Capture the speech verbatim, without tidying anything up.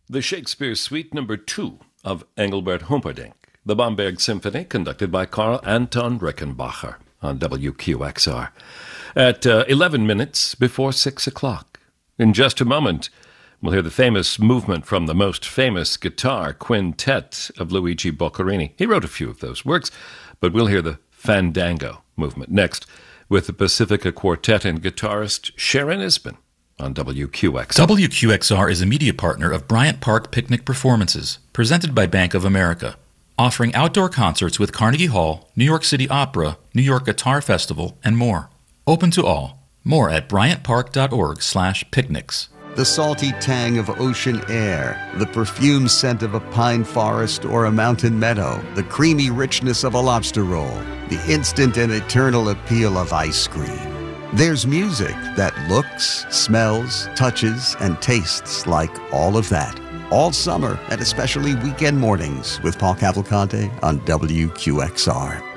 the Shakespeare Suite Number Two of Engelbert Humperdinck, the Bamberg Symphony, conducted by Karl Anton Rickenbacher on W Q X R, at uh, eleven minutes before six o'clock. In just a moment, we'll hear the famous movement from the most famous guitar quintet of Luigi Boccherini. He wrote a few of those works, but we'll hear the Fandango movement next with the Pacifica Quartet and guitarist Sharon Isbin on W Q X R. W Q X R is a media partner of Bryant Park Picnic Performances, presented by Bank of America, offering outdoor concerts with Carnegie Hall, New York City Opera, New York Guitar Festival, and more. Open to all. More at bryantpark.org slash picnics. The salty tang of ocean air, the perfume scent of a pine forest or a mountain meadow, the creamy richness of a lobster roll, the instant and eternal appeal of ice cream. There's music that looks, smells, touches, and tastes like all of that. All summer and especially weekend mornings with Paul Cavalcante on W Q X R.